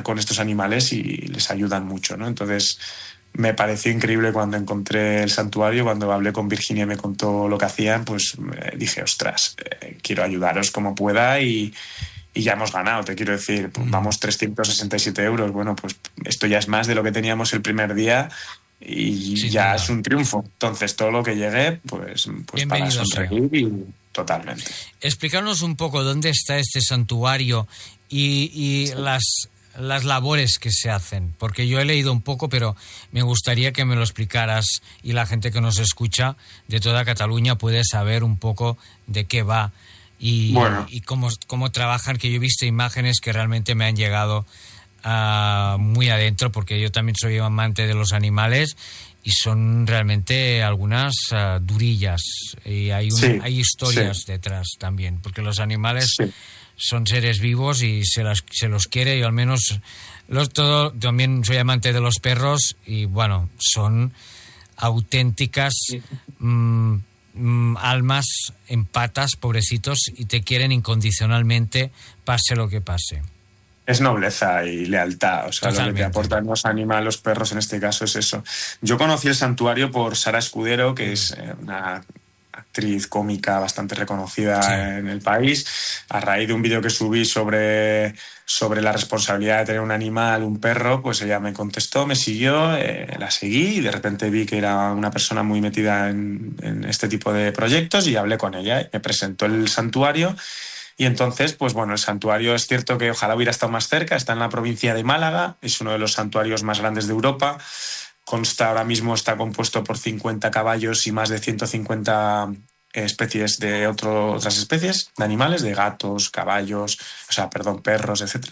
con estos animales y les ayudan mucho, ¿no? Entonces me pareció increíble cuando encontré el santuario, cuando hablé con Virginia y me contó lo que hacían, pues dije, ostras, quiero ayudaros como pueda y ya hemos ganado, te quiero decir, pues vamos 367 euros, bueno, pues esto ya es más de lo que teníamos el primer día y Sin ya duda. es un triunfo. Entonces todo lo que llegue, pues para Bienvenido sea. sonreír y totalmente. Explícanos un poco dónde está este santuario y las labores que se hacen, porque yo he leído un poco, pero me gustaría que me lo explicaras y la gente que nos escucha de toda Cataluña puede saber un poco de qué va Bueno, y cómo trabajan, que yo he visto imágenes que realmente me han llegado muy adentro, porque yo también soy amante de los animales y son realmente algunas durillas y sí, hay sí, historias detrás también, porque los animales sí. son seres vivos y se los quiere. Yo al menos también soy amante de los perros y bueno, son auténticas almas en patas, pobrecitos, y te quieren incondicionalmente, pase lo que pase. Es nobleza y lealtad, o sea, lo que te Totalmente. aportan los animales, los perros en este caso es eso. Yo conocí el santuario por Sara Escudero, que es una actriz cómica bastante Sí. reconocida en el país, a raíz de un vídeo que subí sobre la responsabilidad de tener un animal, un perro, pues ella me contestó, me siguió, la seguí y de repente vi que era una persona muy metida en este tipo de proyectos y hablé con ella y me presentó el santuario. Y entonces, pues bueno, el santuario es cierto que ojalá hubiera estado más cerca, está en la provincia de Málaga, es uno de los santuarios más grandes de Europa, consta ahora mismo, está compuesto por 50 caballos y más de 150 especies de otras especies de animales, de gatos, caballos, o sea, perdón, perros, etcétera.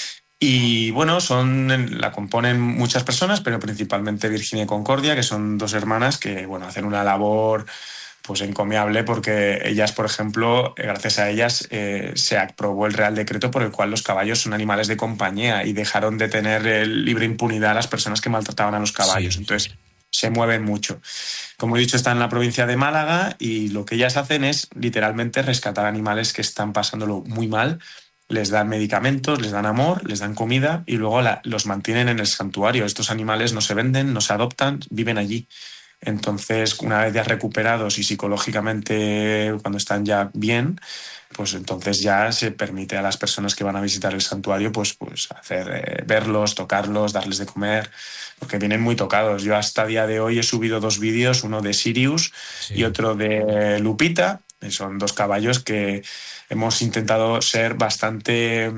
Y bueno, la componen muchas personas, pero principalmente Virginia y Concordia, que son dos hermanas que, bueno, hacen una labor pues encomiable porque ellas, por ejemplo, gracias a ellas se aprobó el Real Decreto por el cual los caballos son animales de compañía y dejaron de tener libre impunidad a las personas que maltrataban a los caballos. Sí. Entonces, se mueven mucho. Como he dicho, está en la provincia de Málaga y lo que ellas hacen es literalmente rescatar animales que están pasándolo muy mal. Les dan medicamentos, les dan amor, les dan comida y luego los mantienen en el santuario. Estos animales no se venden, no se adoptan, viven allí. Entonces, una vez ya recuperados y psicológicamente cuando están ya bien, pues entonces ya se permite a las personas que van a visitar el santuario pues hacer, verlos, tocarlos, darles de comer, porque vienen muy tocados. Yo hasta día de hoy he subido 2 vídeos, uno de Sirius y Sí. otro de Lupita, que son 2 caballos que hemos intentado ser bastante,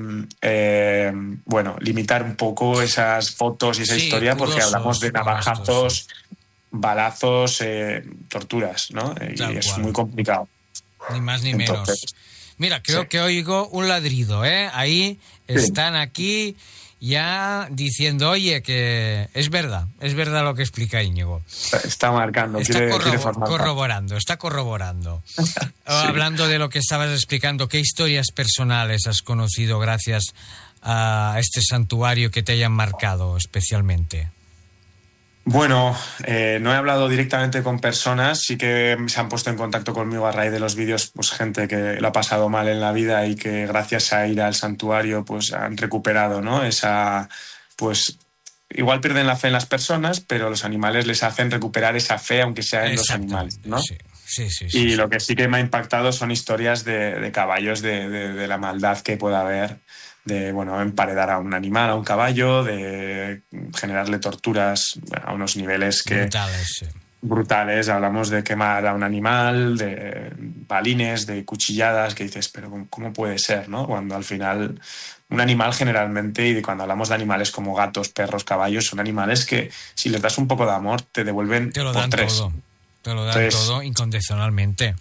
bueno, limitar un poco esas fotos y esa Sí, historia porque hablamos curosos de con estos, sí. navajazos, balazos, torturas, ¿no? Y Tal es cual. muy complicado. Ni más ni Entonces, menos. Mira, sí, creo que oigo un ladrido, ¿eh? Ahí sí, están aquí ya diciendo, oye, que es verdad lo que explica Íñigo. está marcando, Está quiere formar parte. corroborando, está corroborando. Sí. Hablando de lo que estabas explicando, ¿qué historias personales has conocido gracias a este santuario que te hayan marcado especialmente? Bueno, no he hablado directamente con personas, sí que se han puesto en contacto conmigo a raíz de los vídeos, pues gente que lo ha pasado mal en la vida y que gracias a ir al santuario pues han recuperado, ¿no? Pues igual pierden la fe en las personas, pero los animales les hacen recuperar esa fe, aunque sea en los animales, Exactamente, ¿no? sí. Sí, sí, sí, Y sí. lo que sí que me ha impactado son historias de caballos, de la maldad que pueda haber, de, bueno, emparedar a un animal, a un caballo, de generarle torturas a unos niveles que Brutales, sí. brutales. Hablamos de quemar a un animal, de balines, de cuchilladas, que dices, pero ¿cómo puede ser, no? Cuando al final un animal generalmente, y cuando hablamos de animales como gatos, perros, caballos, son animales que si les das un poco de amor te devuelven Te lo por dan tres. todo. Te lo dan Entonces, todo incondicionalmente.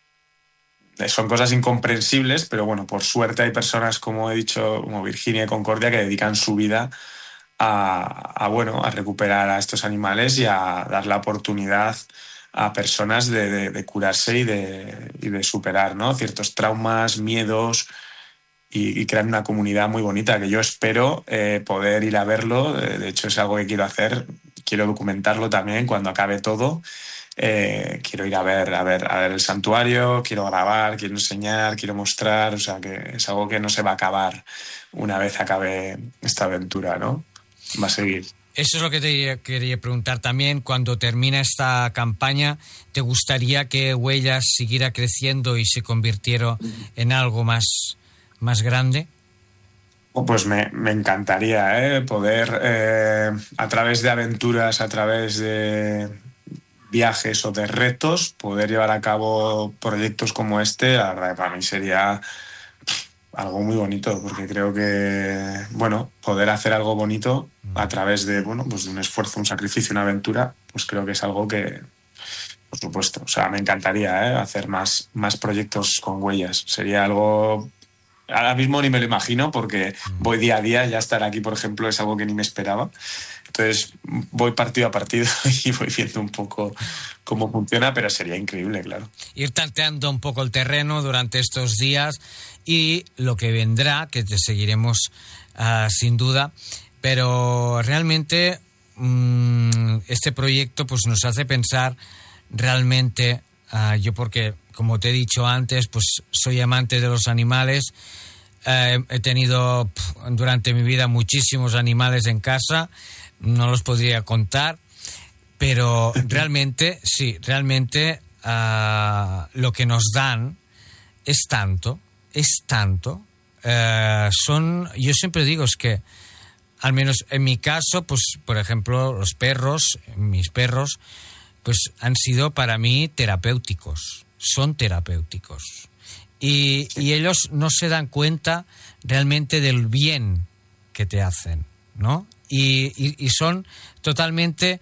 son cosas incomprensibles, pero bueno, por suerte hay personas, como he dicho, como Virginia y Concordia, que dedican su vida bueno, a recuperar a estos animales y a dar la oportunidad a personas de curarse y de superar, ¿no? Ciertos traumas, miedos y crear una comunidad muy bonita que yo espero poder ir a verlo. De hecho, es algo que quiero hacer. Quiero documentarlo también cuando acabe todo quiero ir a ver el santuario, quiero grabar, quiero enseñar, quiero mostrar, o sea que es algo que no se va a acabar una vez acabe esta aventura, ¿no? Va a seguir. Eso es lo que te quería preguntar también. Cuando termina esta campaña, ¿te gustaría que Huellas siguiera creciendo y se convirtiera en algo más grande? Pues me encantaría poder, a través de aventuras, a través de viajes o de retos, poder llevar a cabo proyectos como este. La verdad que para mí sería algo muy bonito, porque creo que, bueno, poder hacer algo bonito a través de, bueno, pues de un esfuerzo, un sacrificio, una aventura, pues creo que es algo que, por supuesto, o sea, me encantaría hacer más proyectos con Huellas. Sería algo... Ahora mismo ni me lo imagino porque voy día a día, ya estar aquí, por ejemplo, es algo que ni me esperaba. Entonces voy partido a partido y voy viendo un poco cómo funciona, pero sería increíble, claro. Ir tanteando un poco el terreno durante estos días y lo que vendrá, que te seguiremos sin duda, pero realmente este proyecto pues nos hace pensar realmente, yo porque como te he dicho antes, pues soy amante de los animales. He tenido durante mi vida muchísimos animales en casa, no los podría contar, pero realmente, sí, realmente lo que nos dan es tanto. Yo siempre digo, es que, al menos en mi caso, pues por ejemplo, mis perros, pues han sido para mí terapéuticos. Son terapéuticos y ellos no se dan cuenta realmente del bien que te hacen, ¿no? Y son totalmente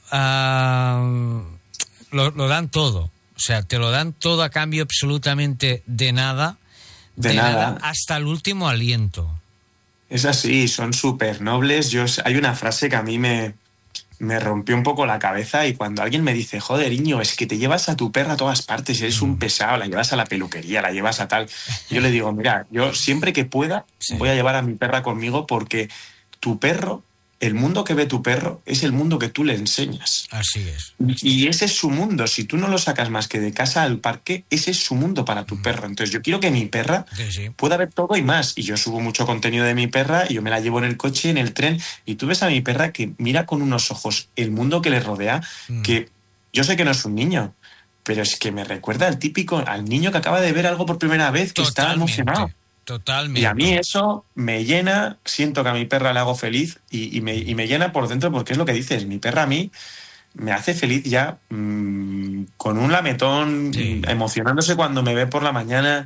lo dan todo, o sea, te lo dan todo a cambio absolutamente de nada, de nada, hasta el último aliento. Es así, son súper nobles. Hay una frase que a mí me rompió un poco la cabeza, y cuando alguien me dice, joder, Iño, es que te llevas a tu perra a todas partes, eres un pesado, la llevas a la peluquería, la llevas a tal... Yo le digo, mira, yo siempre que pueda voy a llevar a mi perra conmigo, porque tu perro, el mundo que ve tu perro es el mundo que tú le enseñas. Así es. Y ese es su mundo. Si tú no lo sacas más que de casa al parque, ese es su mundo para tu perro. Entonces yo quiero que mi perra pueda ver todo y más. Y yo subo mucho contenido de mi perra y yo me la llevo en el coche, en el tren, y tú ves a mi perra que mira con unos ojos el mundo que le rodea, que yo sé que no es un niño, pero es que me recuerda al niño que acaba de ver algo por primera vez, que está emocionado. Totalmente. Y a mí eso me llena, siento que a mi perra le hago feliz y me llena por dentro, porque es lo que dices, mi perra a mí me hace feliz ya con un lametón, emocionándose cuando me ve por la mañana.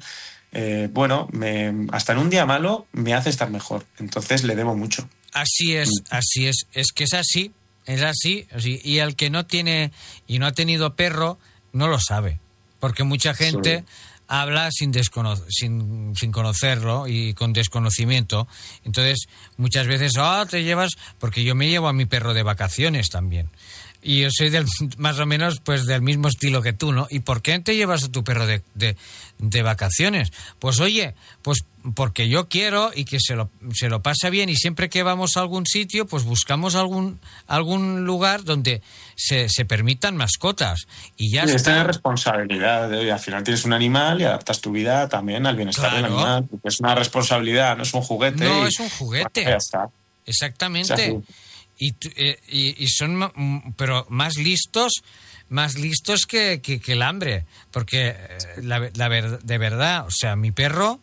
Hasta en un día malo me hace estar mejor, entonces le debo mucho. Así es, es que es así, y el que no tiene y no ha tenido perro no lo sabe, porque mucha gente... habla sin conocerlo y con desconocimiento. Entonces, muchas veces, te llevas... Porque yo me llevo a mi perro de vacaciones también. Y yo soy más o menos pues del mismo estilo que tú, ¿no? ¿Y por qué te llevas a tu perro de vacaciones? Pues oye, pues porque yo quiero y que se lo pase bien, y siempre que vamos a algún sitio, pues buscamos algún lugar donde se permitan mascotas. Y ya está. Tienes responsabilidad, y al final tienes un animal y adaptas tu vida también al bienestar del animal. Es una responsabilidad, no es un juguete. No, es un juguete. Bueno, ya está. Exactamente. Y son pero más listos que el hambre, porque de verdad, o sea, mi perro,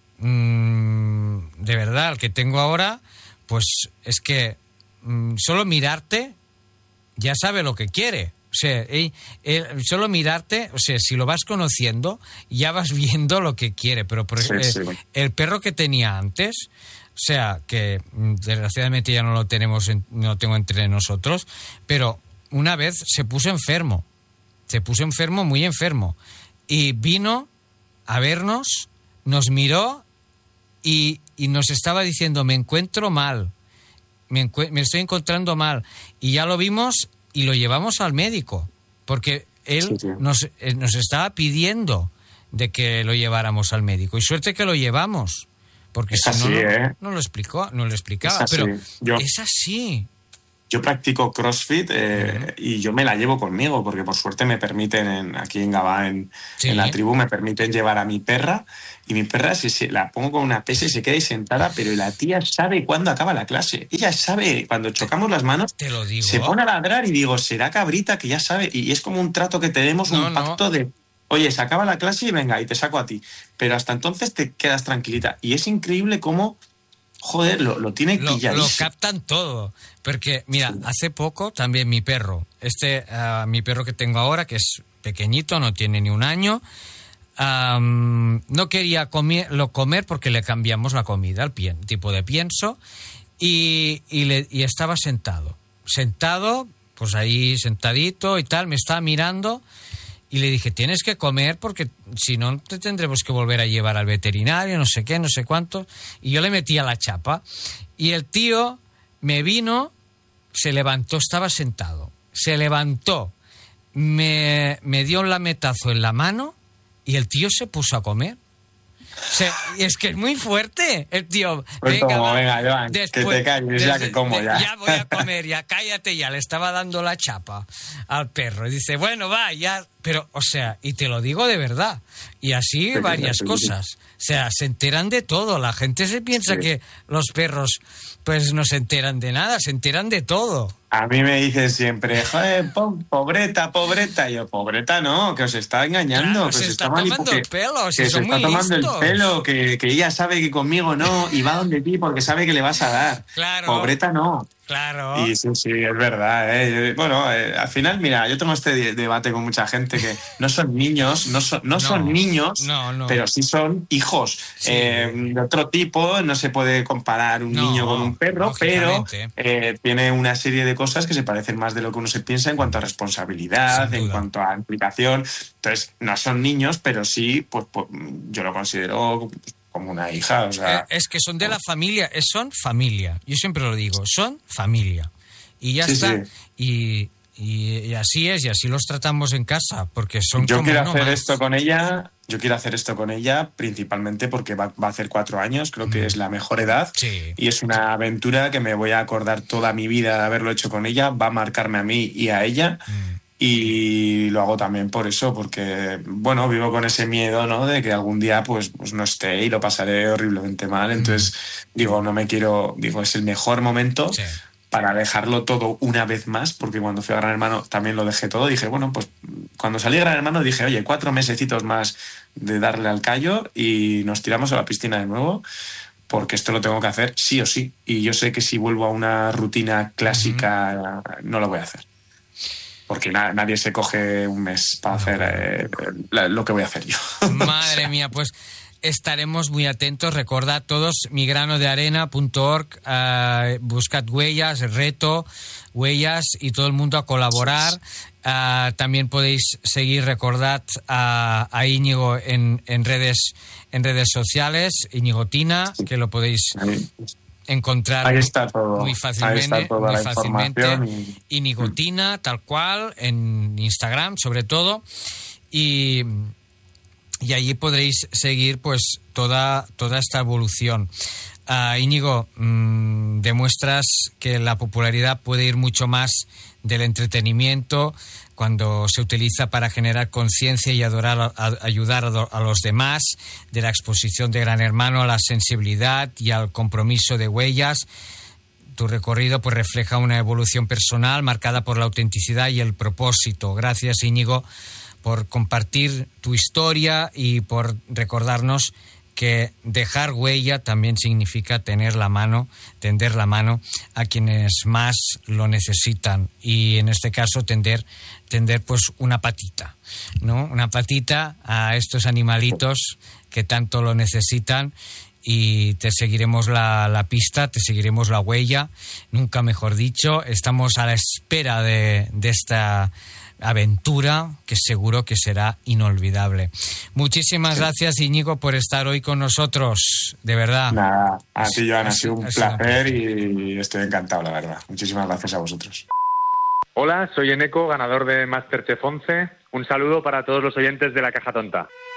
de verdad, el que tengo ahora, pues es que solo mirarte ya sabe lo que quiere. O sea, solo mirarte, o sea, si lo vas conociendo, ya vas viendo lo que quiere. Pero el perro que tenía antes, o sea, que desgraciadamente ya no lo tengo entre nosotros, pero una vez se puso enfermo, muy enfermo, y vino a vernos, nos miró y nos estaba diciendo, me encuentro mal, me estoy encontrando mal, y ya lo vimos y lo llevamos al médico, porque él nos estaba pidiendo de que lo lleváramos al médico, y suerte que lo llevamos. Porque si no lo explicaba, pero es así. yo practico CrossFit y yo me la llevo conmigo porque por suerte me permiten, aquí en Gavà, en la tribu, me permiten llevar a mi perra y mi perra la pongo con una pesa y se queda ahí sentada, pero la tía sabe cuándo acaba la clase. Ella sabe, cuando chocamos las manos, te lo digo, se pone a ladrar y digo, será cabrita que ya sabe. Y es como un trato que tenemos, un pacto de, oye, se acaba la clase y venga, y te saco a ti. Pero hasta entonces te quedas tranquilita. Y es increíble cómo... Joder, lo tiene pilladísimo. Lo captan todo. Porque, mira, hace poco también mi perro, mi perro que tengo ahora, que es pequeñito, no tiene ni un año, no quería comer porque le cambiamos la comida, el tipo de pienso, y estaba sentado, pues ahí sentadito y tal, me estaba mirando. Y le dije, tienes que comer porque si no te tendremos que volver a llevar al veterinario, no sé qué, no sé cuánto. Y yo le metía la chapa. Y el tío me vino, se levantó, estaba sentado. Se levantó, me dio un lametazo en la mano y el tío se puso a comer. Es que es muy fuerte el tío. Pues venga, Joan, que te calles ya que como ya. Ya voy a comer, ya cállate ya. Le estaba dando la chapa al perro. Y dice, bueno, va, ya. Pero, o sea, y te lo digo de verdad. Y así varias cosas. O sea, se enteran de todo. La gente se piensa que los perros pues no se enteran de nada, se enteran de todo. A mí me dicen siempre, joder, pobreta. Y yo, pobreta no, que os está engañando. Claro, que se está tomando el pelo, que se está tomando el pelo, que ella sabe que conmigo no, y va donde ti porque sabe que le vas a dar. Claro. Pobreta no. Claro. Y sí, es verdad. Bueno, al final, mira, yo tengo este debate con mucha gente que no son niños, son niños, pero sí son hijos. Sí. De otro tipo, no se puede comparar un niño con un perro, pero tiene una serie de cosas que se parecen más de lo que uno se piensa en cuanto a responsabilidad, en cuanto a implicación. Entonces, no son niños, pero sí, pues yo lo considero como una hija, o sea... Es que son de la familia, son familia. Yo siempre lo digo, son familia. Y ya está. Sí. Y así es, y así los tratamos en casa, porque son Yo como quiero hacer esto con ella principalmente porque va a hacer 4 años, creo que es la mejor edad. Sí. Y es una aventura que me voy a acordar toda mi vida de haberlo hecho con ella, va a marcarme a mí y a ella. Y lo hago también por eso, porque, bueno, vivo con ese miedo, ¿no? De que algún día pues no esté y lo pasaré horriblemente mal. Entonces, es el mejor momento para dejarlo todo una vez más, porque cuando fui a Gran Hermano también lo dejé todo. Dije, bueno, pues cuando salí a Gran Hermano dije, oye, 4 mesecitos más de darle al callo y nos tiramos a la piscina de nuevo, porque esto lo tengo que hacer sí o sí. Y yo sé que si vuelvo a una rutina clásica no lo voy a hacer. Porque nadie se coge un mes para hacer lo que voy a hacer yo. Madre mía, pues estaremos muy atentos. Recordad todos migranodearena.org, buscad huellas, reto, huellas y todo el mundo a colaborar. También podéis seguir, recordad a Íñigo en redes sociales, Íñigo Tina, que lo podéis encontrar ahí está todo, muy fácilmente, ahí está toda la información y Nigotina, tal cual, en Instagram sobre todo, y allí podréis seguir pues toda esta evolución. Íñigo, demuestras que la popularidad puede ir mucho más del entretenimiento cuando se utiliza para generar conciencia y ayudar a los demás, de la exposición de Gran Hermano a la sensibilidad y al compromiso de huellas. Tu recorrido pues refleja una evolución personal marcada por la autenticidad y el propósito. Gracias, Íñigo, por compartir tu historia y por recordarnos que dejar huella también significa tender la mano a quienes más lo necesitan, y en este caso tender pues una patita, ¿no? Una patita a estos animalitos que tanto lo necesitan, y te seguiremos la pista, te seguiremos la huella, nunca mejor dicho. Estamos a la espera de esta aventura que seguro que será inolvidable. Muchísimas gracias, Íñigo, por estar hoy con nosotros, de verdad. Nada, a ti, Joan, ha sido un placer y estoy encantado, la verdad. Muchísimas gracias a vosotros. Hola, soy Eneco, ganador de MasterChef 11. Un saludo para todos los oyentes de La Caja Tonta.